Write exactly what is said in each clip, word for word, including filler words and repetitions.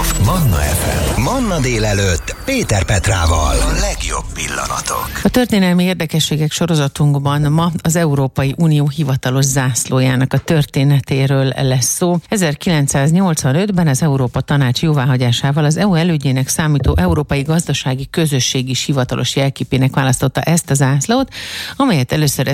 Manna ef em. Manna délelőtt Péter Petrával. A legjobb pillanatok. A történelmi érdekességek sorozatunkban ma az Európai Unió hivatalos zászlójának a történetéről lesz szó. ezerkilencszáznyolcvanötben az Európa Tanács jóváhagyásával az é u elődjének számító Európai Gazdasági Közösség is hivatalos jelképének választotta ezt a zászlót, amelyet először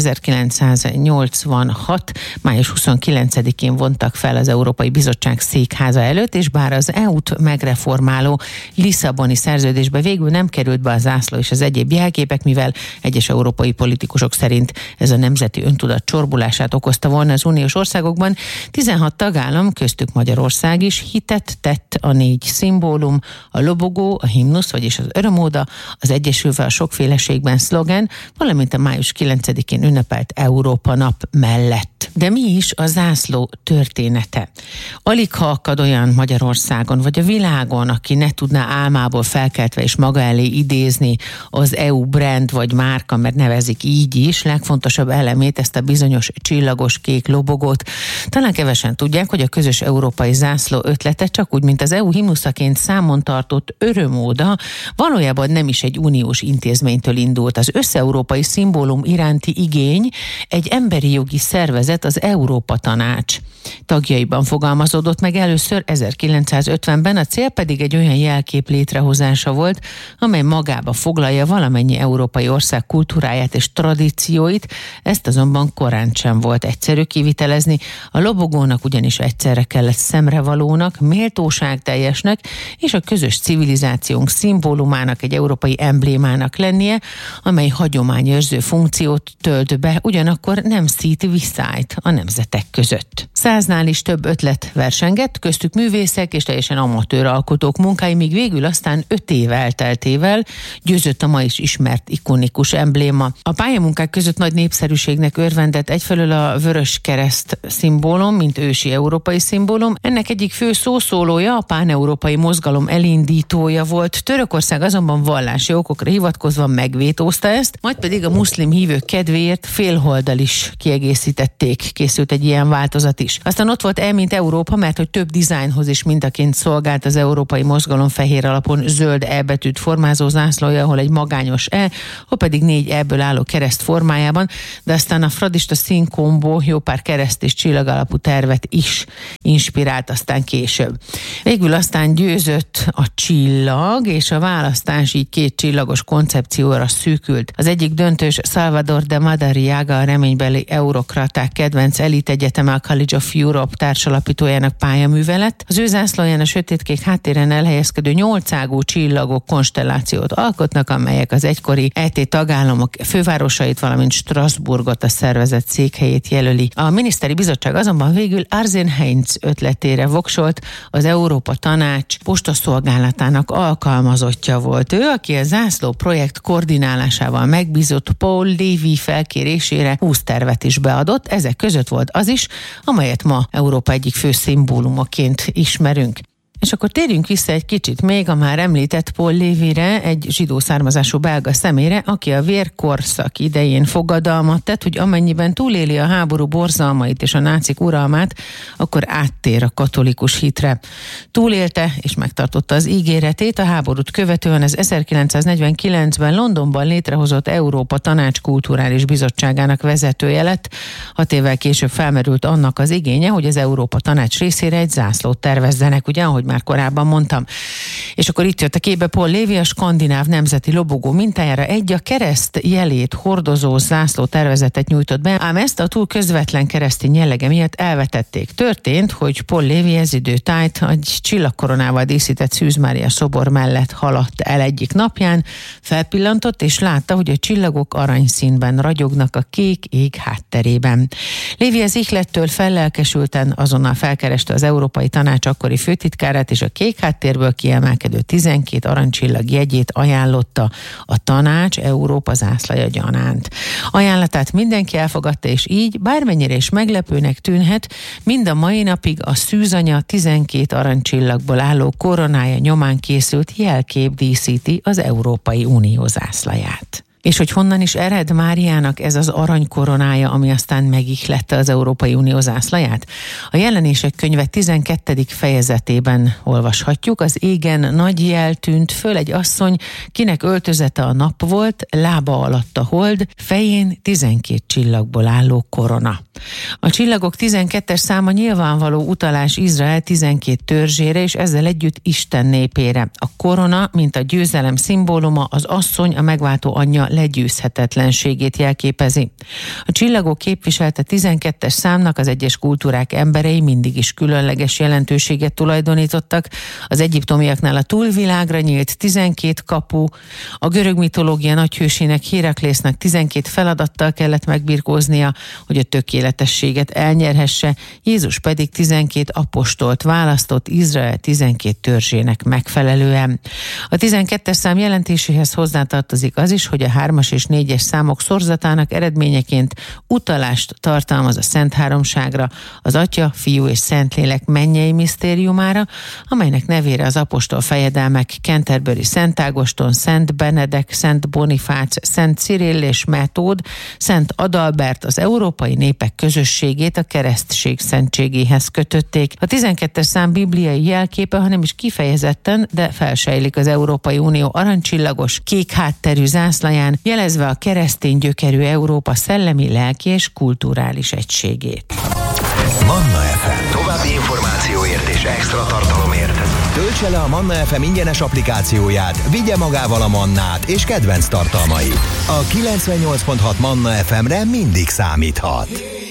ezerkilencszáznyolcvanhat. május huszonkilencedikén vontak fel az Európai Bizottság székháza előtt, és bár az é u-t megreformáló Lisszaboni szerződésbe végül nem került be a zászló és az egyéb jelképek, mivel egyes európai politikusok szerint ez a nemzeti öntudat csorbulását okozta volna az uniós országokban, tizenhat tagállam, köztük Magyarország is hitet tett a négy szimbólum, a lobogó, a himnusz, vagyis az örömóda, az egyesülve a sokféleségben szlogen, valamint a május kilencedikén ünnepelt Európa nap mellett. De mi is a zászló története? Alig ha akad olyan Magyarországon, vagy a világon, aki ne tudná álmából felkeltve és maga elé idézni az é u brand vagy márka, mert nevezik így is, legfontosabb elemét, ezt a bizonyos csillagos kék lobogót. Talán kevesen tudják, hogy a közös európai zászló ötlete csak úgy, mint az é u himnuszaként számon tartott örömóda, valójában nem is egy uniós intézménytől indult. Az összeurópai szimbólum iránti igény egy emberi jogi szervezet, az Európa Tanács tagjaiban fogalmazódott meg először ezerkilencszázötvenben, a cél pedig egy olyan jelkép létrehozása volt, amely magába foglalja valamennyi európai ország kultúráját és tradícióit, ezt azonban korán sem volt egyszerű kivitelezni. A lobogónak ugyanis egyszerre kellett szemrevalónak, méltóságteljesnek és a közös civilizációnk szimbólumának, egy európai emblémának lennie, amely hagyományőrző funkciót tölt be, ugyanakkor nem szít visszájt a nemzetek között. Száznál is több ötlet versengett, köztük művészek és teljesen amatőr alkotók munkái, míg végül aztán öt év elteltével győzött a ma is ismert ikonikus embléma. A pályamunkák között nagy népszerűségnek örvendett egyfelől a vörös kereszt szimbólum, mint ősi európai szimbólum. Ennek egyik fő szószólója, a páneurópai mozgalom elindítója volt. Törökország azonban vallási okokra hivatkozva megvétózta ezt, majd pedig a muszlim hívők kedvéért félholddal is kiegészítették. Készült egy ilyen változat is. Aztán ott volt E, mint Európa, mert hogy több dizájnhoz is mintaként szolgált az európai mozgalom fehér alapon zöld E betűt formázó zászlója, ahol egy magányos E, hol pedig négy E-ből álló kereszt formájában, de aztán a fradista színkombó jó pár kereszt és csillag alapú tervet is inspirált aztán később. Végül aztán győzött a csillag, és a választás így két csillagos koncepcióra szűkült. Az egyik döntős Salvador de Madariaga, a reménybeli eurokraták kedvenc elit egyeteme, a College of Europe társalapítójának pályaművelet. Az ő zászlóján a sötétkék háttéren elhelyezkedő nyolcágú csillagok konstellációt alkotnak, amelyek az egykori é té tagállamok fővárosait, valamint Strasbourgot, a szervezet székhelyét jelöli. A miniszteri bizottság azonban végül Arsén Heinz ötletére voksolt, az Európa Tanács postaszolgálatának alkalmazottja volt ő, aki a zászló projekt koordinálásával megbízott Paul Lévy felkérésére húsz tervet is beadott, ezek között volt az is, amelyet ma Európa egyik fő szimbólumaként ismerünk. És akkor térjünk vissza egy kicsit még a már említett Paul Lévyre, egy zsidó származású belga személyre, aki a vérkorszak idején fogadalmat tett, hogy amennyiben túléli a háború borzalmait és a nácik uralmát, akkor áttér a katolikus hitre. Túlélte és megtartotta az ígéretét, a háborút követően az ezerkilencszáznegyvenkilencben Londonban létrehozott Európa Tanács Kulturális Bizottságának vezetője lett. Hat évvel később felmerült annak az igénye, hogy az Európa Tanács részére egy zászlót tervezzenek, ugye, ahogy már korábban mondtam. És akkor itt jött a képbe Paul Lévy, a skandináv nemzeti lobogó mintájára egy a kereszt jelét hordozó zászló tervezetet nyújtott be, ám ezt a túl közvetlen keresztény jellege miatt elvetették. Történt, hogy Paul Lévy ez időtájt egy csillagkoronával díszített Szűz Mária szobor mellett haladt el egyik napján, felpillantott és látta, hogy a csillagok aranyszínben ragyognak a kék ég hátterében. Lévy az ihlettől fellelkesülten azonnal felkereste az Európai Tanács akkori főtitkárát, és a kék háttérből kiemelkedő tizenkét aranycsillag jegyét ajánlotta a tanács Európa zászlaja gyanánt. Ajánlatát mindenki elfogadta, és így, bármennyire is meglepőnek tűnhet, mind a mai napig a szűzanya tizenkét aranycsillagból álló koronája nyomán készült jelkép díszíti az Európai Unió zászlaját. És hogy honnan is ered Máriának ez az aranykoronája, ami aztán megihlette az Európai Unió zászlaját? A Jelenések könyve tizenkettedik fejezetében olvashatjuk: az égen nagy jel tűnt föl, egy asszony, kinek öltözete a nap volt, lába alatt a hold, fején tizenkét csillagból álló korona. A csillagok tizenkettes száma nyilvánvaló utalás Izrael tizenkét törzsére, és ezzel együtt Isten népére. A korona, mint a győzelem szimbóluma, az asszony, a megváltó anyja legyőzhetetlenségét jelképezi. A csillagok képviselte tizenkettes számnak az egyes kultúrák emberei mindig is különleges jelentőséget tulajdonítottak. Az egyiptomiaknál a túlvilágra nyílt tizenkét kapu, a görög mitológia nagyhősének, Héraklésznek tizenkét feladattal kellett megbirkóznia, hogy a tökéletességet elnyerhesse, Jézus pedig tizenkét apostolt választott Izrael tizenkét törzsének megfelelően. A tizenkettes szám jelentéséhez hozzátartozik az is, hogy a hármas és négyes számok szorzatának eredményeként utalást tartalmaz a Szent Háromságra, az Atya, Fiú és Szentlélek mennyei misztériumára, amelynek nevére az apostol fejedelmek Canterbury Szent Ágoston, Szent Benedek, Szent Bonifác, Szent Cirill és Metód, Szent Adalbert az európai népek közösségét a keresztség szentségéhez kötötték. A tizenkettes szám bibliai jelképe, hanem is kifejezetten, de felsejlik az Európai Unió aranycsillagos, kék hátterű zászlaján, jelezve a keresztény gyökerű Európa szellemi, lelki és kulturális egységét. Manna ef em. További információért és extra tartalomért töltse le a Manna ef em ingyenes applikációját, vigye magával a Mannát és kedvenc tartalmait. A kilencvennyolc pont hat Manna ef emre mindig számíthat.